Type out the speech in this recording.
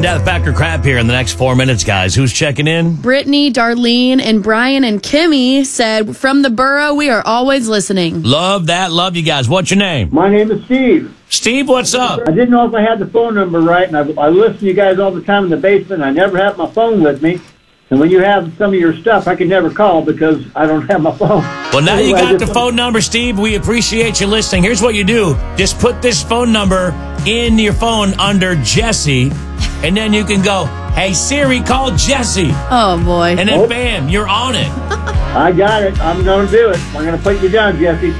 Death, Fact, or Crap here in the next 4 minutes, guys. Who's checking in? Brittany, Darlene, and Brian and Kimmy said, from the borough, we are always listening. Love that. Love you guys. What's your name? My name is Steve. Steve, what's up? I didn't know if I had the phone number right, and I listen to you guys all the time in the basement. I never have my phone with me. And when you have some of your stuff, I can never call because I don't have my phone. Well, now you got the phone number, Steve. We appreciate you listening. Here's what you do. Just put this phone number in your phone under Jesse, and then you can go, hey, Siri, call Jesse. Oh, boy. And then, bam, you're on it. I got it. I'm going to do it. I'm going to put you down, Jesse.